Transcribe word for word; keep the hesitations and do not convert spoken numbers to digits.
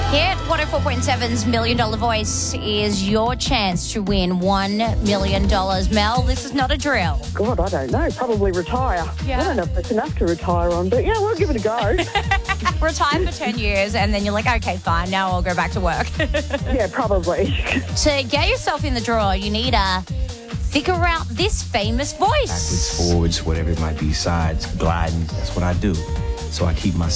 Hit one oh four point seven's Million Dollar Voice is your chance to win one million dollars. Mel, this is not a drill. God, I don't know. Probably retire. Yeah. I don't know if that's enough to retire on, but yeah, we'll give it a go. Retire for ten years and then you're like, okay, fine, now I'll go back to work. Yeah, probably. To get yourself in the draw, you need to figure out this famous voice. Backwards, forwards, whatever it might be, sides, gliding. That's what I do. So I keep my